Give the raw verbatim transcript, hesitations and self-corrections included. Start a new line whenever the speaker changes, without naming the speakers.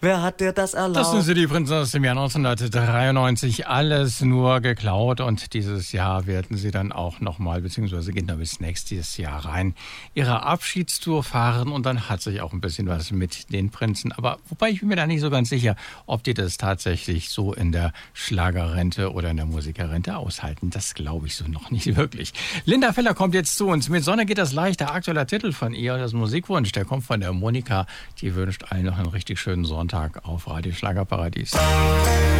Wer hat dir das erlaubt?
Das sind die Prinzen aus dem Jahr neunzehnhundertdreiundneunzig. Alles nur geklaut. Und dieses Jahr werden sie dann auch nochmal, beziehungsweise gehen dann bis nächstes Jahr rein, ihre Abschiedstour fahren. Und dann hat sich auch ein bisschen was mit den Prinzen. Aber wobei ich bin mir da nicht so ganz sicher, ob die das tatsächlich so in der Schlagerrente oder in der Musikerrente aushalten. Das glaube ich so noch nicht wirklich. Linda Feller kommt jetzt zu uns. Mit Sonne geht das leicht. Der aktuelle Titel von ihr, das Musikwunsch, der kommt von der Monika. Die wünscht allen noch einen richtig schönen Sonntag auf Radio Schlagerparadies.